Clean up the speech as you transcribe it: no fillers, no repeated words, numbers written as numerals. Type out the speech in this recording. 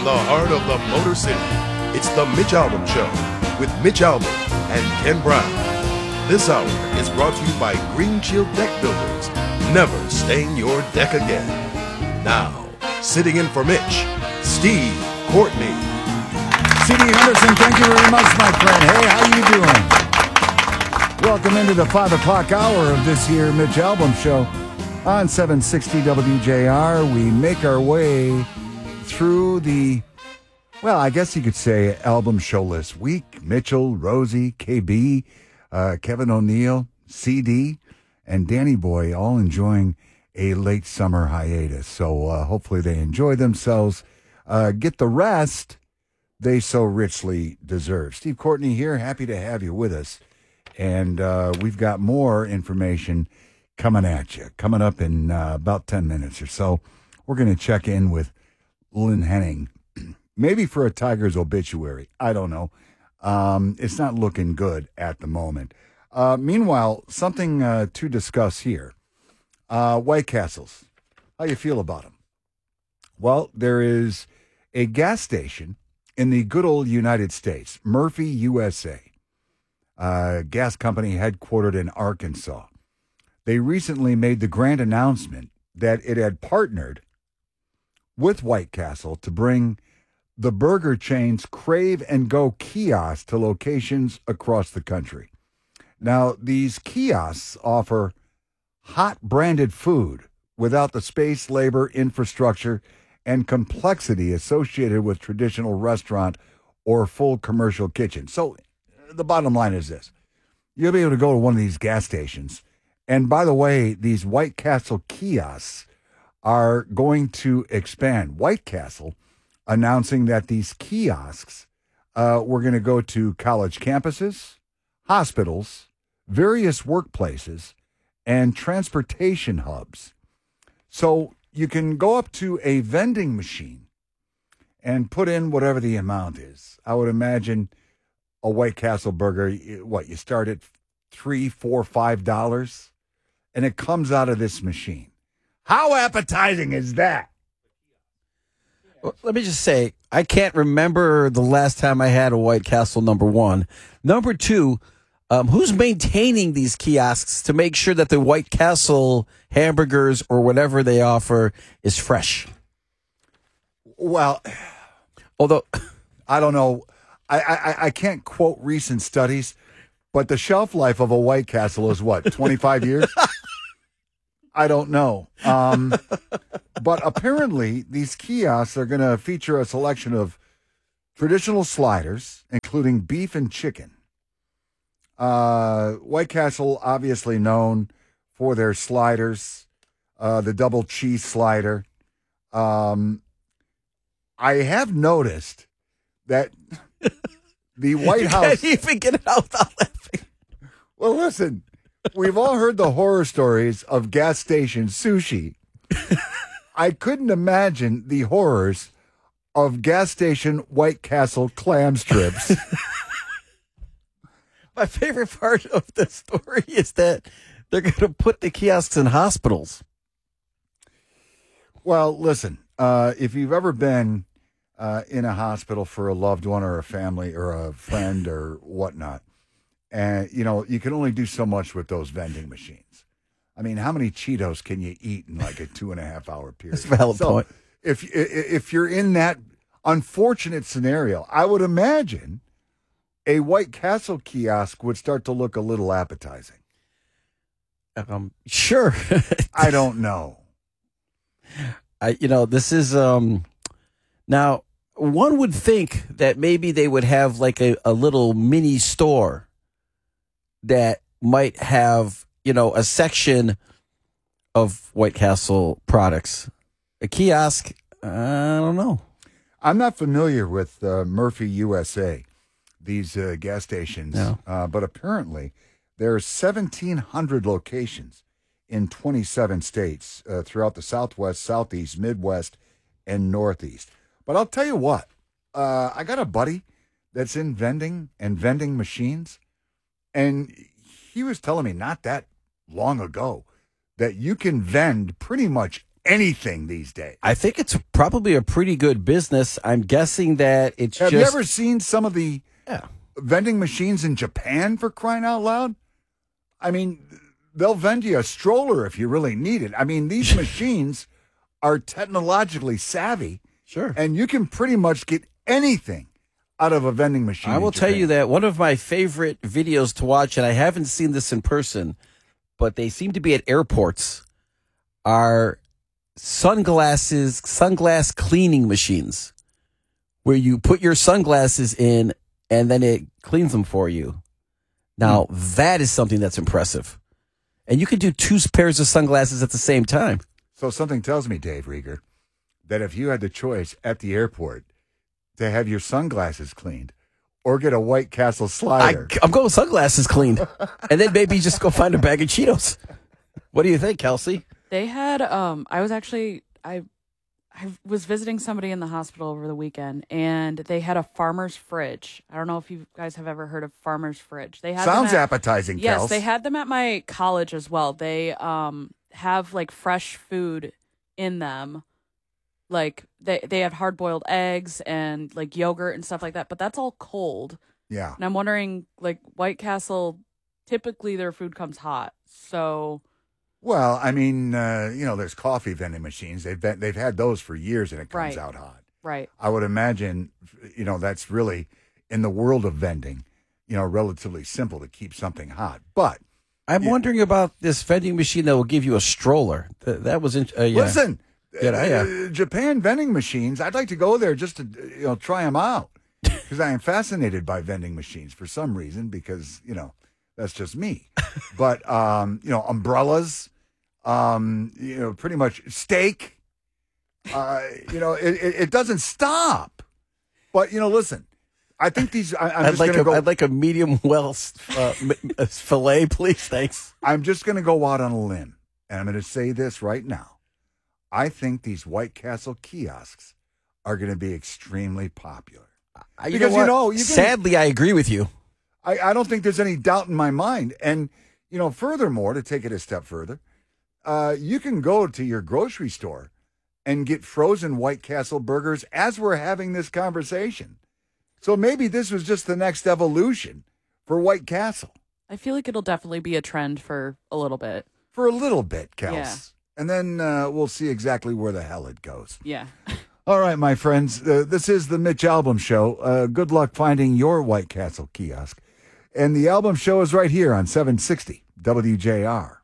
the heart of the Motor City. It's the Mitch Albom Show with Mitch Albom and Ken Brown. This hour is brought to you by Green Shield Deck Builders. Never stain your deck again. Now, sitting in for Mitch, Steve Courtney. C.D. Henderson, thank you very much, my friend. Hey, how you doing? Welcome into the 5 o'clock hour of this here Mitch Albom Show on 760 WJR. We make our way through the, well, I guess you could say album showless week. Mitchell, Rosie, KB, Kevin O'Neill, CD, and Danny Boy all enjoying a late summer hiatus. So hopefully they enjoy themselves. Get the rest they so richly deserve. Steve Courtney here, happy to have you with us. And we've got more information coming at you. Coming up in about 10 minutes or so, we're going to check in with Lynn Henning. Maybe for a Tigers obituary. I don't know. It's not looking good at the moment. Meanwhile, something to discuss here. White Castles. How you feel about them? Well, there is a gas station in the good old United States, Murphy, USA, gas company headquartered in Arkansas. They recently made the grand announcement that it had partnered with White Castle to bring the burger chain's Crave and Go kiosk to locations across the country. Now, these kiosks offer hot branded food without the space, labor, infrastructure, and complexity associated with traditional restaurant or full commercial kitchen. So the bottom line is this. You'll be able to go to one of these gas stations. And by the way, these White Castle kiosks are going to expand. White Castle announcing that these kiosks were going to go to college campuses, hospitals, various workplaces, and transportation hubs. So you can go up to a vending machine and put in whatever the amount is. I would imagine a White Castle burger, you start at $3, $4, $5, and it comes out of this machine. How appetizing is that? Well, let me just say, I can't remember the last time I had a White Castle, number one. Number two, who's maintaining these kiosks to make sure that the White Castle hamburgers or whatever they offer is fresh? Well, although I don't know. I can't quote recent studies, but the shelf life of a White Castle is what, 25 years? I don't know. But apparently these kiosks are going to feature a selection of traditional sliders, including beef and chicken. White Castle, obviously known for their sliders, the double cheese slider. I have noticed that the White House... You can't even get it out without laughing. Well, listen, we've all heard the horror stories of gas station sushi. I couldn't imagine the horrors of gas station White Castle clam strips. My favorite part of the story is that they're going to put the kiosks in hospitals. Well, listen, if you've ever been in a hospital for a loved one or a family or a friend or whatnot, and, you can only do so much with those vending machines. I mean, how many Cheetos can you eat in like a 2.5 hour period? That's a valid point. If you're in that unfortunate scenario, I would imagine a White Castle kiosk would start to look a little appetizing. Sure. I don't know. This is now one would think that maybe they would have like a little mini store that might have, a section of White Castle products. A kiosk, I don't know. I'm not familiar with Murphy, USA, these gas stations, No. But apparently there's 1,700 locations in 27 states throughout the Southwest, Southeast, Midwest, and Northeast. But I'll tell you what, I got a buddy that's in vending and vending machines, and he was telling me not that long ago that you can vend pretty much anything these days. I think it's probably a pretty good business. I'm guessing that it's Have just... you ever seen some of the Yeah. vending machines in Japan, for crying out loud? I mean, they'll vend you a stroller if you really need it. I mean, these machines are technologically savvy. Sure. And you can pretty much get anything out of a vending machine. I will tell you that one of my favorite videos to watch, and I haven't seen this in person, but they seem to be at airports, are sunglass cleaning machines, where you put your sunglasses in and then it cleans them for you. Now, that is something that's impressive. And you can do 2 pairs of sunglasses at the same time. So something tells me, Dave Rieger, that if you had the choice at the airport to have your sunglasses cleaned or get a White Castle slider. I'm going with sunglasses cleaned. And then maybe just go find a bag of Cheetos. What do you think, Kelsey? They had, I was visiting somebody in the hospital over the weekend, and they had a farmer's fridge. I don't know if you guys have ever heard of farmer's fridge. They had Sounds appetizing, Yes, Kels. they had them at my college as well. They have like fresh food in them. Like they have hard-boiled eggs and like yogurt and stuff like that, but that's all cold. Yeah. And I'm wondering, like, White Castle, typically their food comes hot. So... Well, I mean, there's coffee vending machines. They've had those for years, and it comes Right. out hot. Right. I would imagine, that's really, in the world of vending, relatively simple to keep something hot. But I'm wondering about this vending machine that will give you a stroller. That was listen, Yeah. Japan vending machines, I'd like to go there just to, try them out. Because I am fascinated by vending machines for some reason, because, that's just me. But, umbrellas, pretty much steak, it doesn't stop. But, listen, I think these, I'd like a medium well fillet, please. Thanks. I'm just going to go out on a limb, and I'm going to say this right now. I think these White Castle kiosks are going to be extremely popular. Because, sadly, I agree with you. I don't think there's any doubt in my mind. And, furthermore, to take it a step further, you can go to your grocery store and get frozen White Castle burgers as we're having this conversation. So maybe this was just the next evolution for White Castle. I feel like it'll definitely be a trend for a little bit. For a little bit, Kels. Yeah. And then we'll see exactly where the hell it goes. Yeah. All right, my friends, this is the Mitch Albom Show. Good luck finding your White Castle kiosk. And the Albom Show is right here on 760 WJR.